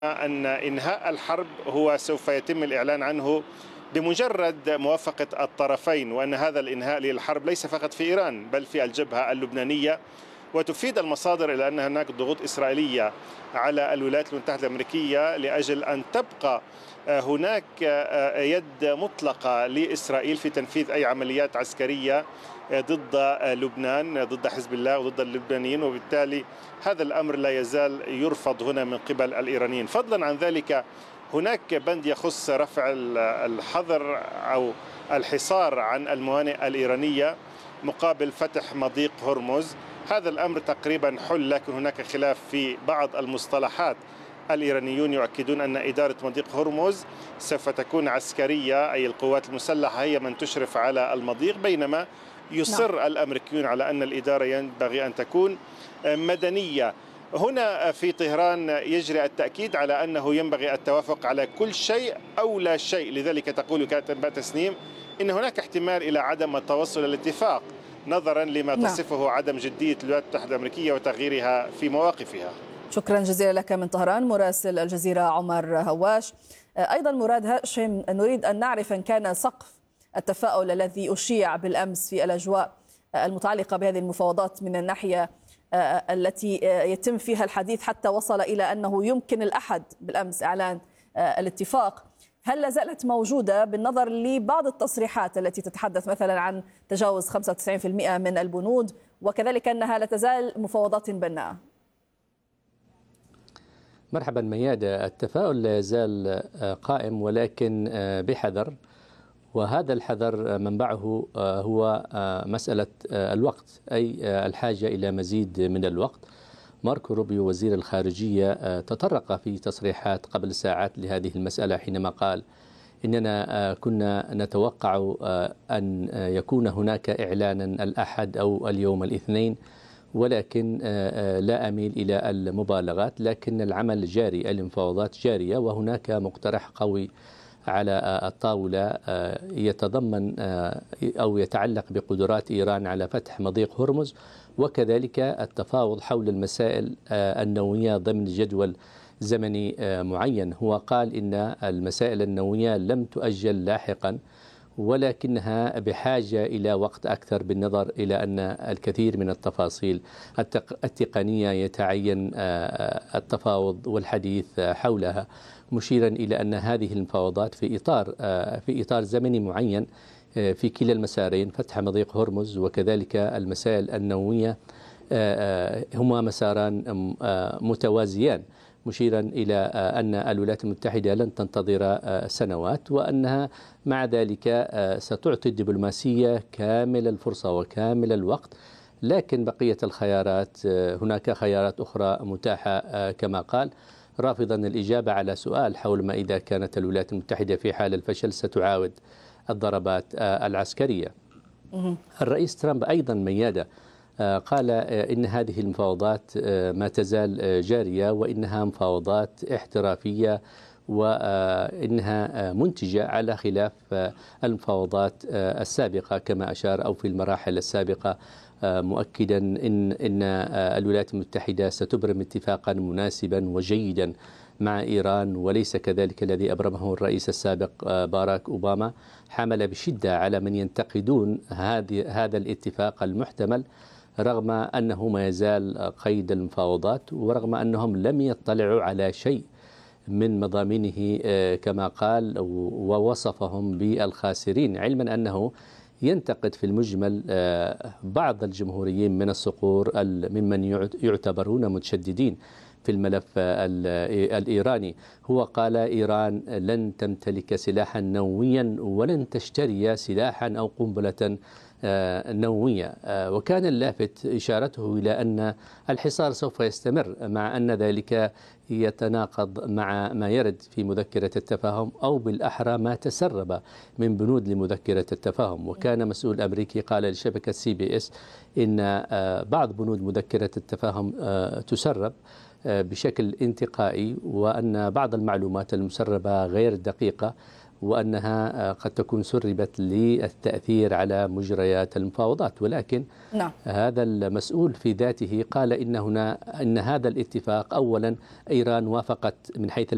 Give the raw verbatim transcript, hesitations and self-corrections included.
أن إنهاء الحرب هو سوف يتم الإعلان عنه بمجرد موافقة الطرفين، وأن هذا الإنهاء للحرب ليس فقط في إيران بل في الجبهة اللبنانية. وتفيد المصادر إلى أن هناك ضغوط إسرائيلية على الولايات المتحدة الأمريكية لأجل أن تبقى هناك يد مطلقة لإسرائيل في تنفيذ أي عمليات عسكرية ضد لبنان، ضد حزب الله وضد اللبنانيين، وبالتالي هذا الأمر لا يزال يرفض هنا من قبل الإيرانيين. فضلا عن ذلك هناك بند يخص رفع الحظر أو الحصار عن الموانئ الإيرانية مقابل فتح مضيق هرمز. هذا الأمر تقريبا حل، لكن هناك خلاف في بعض المصطلحات. الإيرانيون يؤكدون أن إدارة مضيق هرمز سوف تكون عسكرية، أي القوات المسلحة هي من تشرف على المضيق، بينما يصر نعم. الأمريكيون على أن الإدارة ينبغي أن تكون مدنية. هنا في طهران يجري التأكيد على أنه ينبغي التوافق على كل شيء أو لا شيء، لذلك تقول وكالة أنباء تسنيم إن هناك احتمال إلى عدم التوصل للاتفاق نظرا لما نعم. تصفه عدم جدية الولايات المتحدة الأمريكية وتغييرها في مواقفها. شكرا جزيلا لك من طهران مراسل الجزيرة عمر هواش. أيضا مراد هاشم، نريد أن نعرف إن كان سقف التفاؤل الذي أشيع بالأمس في الأجواء المتعلقة بهذه المفاوضات من الناحية التي يتم فيها الحديث حتى وصل إلى أنه يمكن الأحد بالأمس إعلان الاتفاق، هل لا زالت موجودة بالنظر لبعض التصريحات التي تتحدث مثلا عن تجاوز خمسة وتسعين بالمئة من البنود، وكذلك أنها لا تزال مفاوضات بناءة؟ مرحبا ميادة، التفاؤل لا يزال قائم ولكن بحذر، وهذا الحذر منبعه هو مسألة الوقت، أي الحاجة إلى مزيد من الوقت. ماركو روبيو وزير الخارجية تطرق في تصريحات قبل ساعات لهذه المسألة حينما قال إننا كنا نتوقع أن يكون هناك إعلانا الأحد أو اليوم الاثنين، ولكن لا أميل إلى المبالغات، لكن العمل جاري، المفاوضات جارية، وهناك مقترح قوي على الطاولة يتضمن أو يتعلق بقدرات إيران على فتح مضيق هرمز، وكذلك التفاوض حول المسائل النووية ضمن جدول زمني معين. هو قال إن المسائل النووية لم تؤجل لاحقا، ولكنها بحاجة إلى وقت أكثر بالنظر إلى أن الكثير من التفاصيل التقنية يتعين التفاوض والحديث حولها، مشيرا إلى أن هذه المفاوضات في إطار في إطار زمني معين في كلا المسارين، فتح مضيق هرمز وكذلك المسائل النووية، هما مساران متوازيان، مشيرا إلى أن الولايات المتحدة لن تنتظر سنوات، وأنها مع ذلك ستعطي الدبلوماسية كامل الفرصة وكامل الوقت، لكن بقية الخيارات هناك خيارات أخرى متاحة كما قال، رافضا الإجابة على سؤال حول ما إذا كانت الولايات المتحدة في حال الفشل ستعاود الضربات العسكرية. الرئيس ترامب أيضا ميادة قال إن هذه المفاوضات ما تزال جارية، وإنها مفاوضات احترافية، وإنها منتجة على خلاف المفاوضات السابقة كما أشار، أو في المراحل السابقة، مؤكدا إن إن الولايات المتحدة ستبرم اتفاقا مناسبا وجيدا مع إيران، وليس كذلك الذي أبرمه الرئيس السابق باراك أوباما. حمل بشدة على من ينتقدون هذه هذا الاتفاق المحتمل، رغم أنه ما يزال قيد المفاوضات، ورغم أنهم لم يطلعوا على شيء من مضامينه كما قال، ووصفهم بالخاسرين، علما أنه ينتقد في المجمل بعض الجمهوريين من الصقور ممن يعتبرون متشددين في الملف الإيراني. هو قال إيران لن تمتلك سلاحا نوويا ولن تشتري سلاحا أو قنبلة نووية، وكان اللافت إشارته إلى أن الحصار سوف يستمر، مع أن ذلك يتناقض مع ما يرد في مذكرة التفاهم، أو بالأحرى ما تسرب من بنود لمذكرة التفاهم. وكان مسؤول أمريكي قال لشبكة سي بي إس إن بعض بنود مذكرة التفاهم تسرب بشكل انتقائي، وأن بعض المعلومات المسربة غير دقيقة، وأنها قد تكون سربت للتأثير على مجريات المفاوضات. ولكن نعم. هذا المسؤول في ذاته قال إن هنا أن هذا الاتفاق أولا إيران وافقت من حيث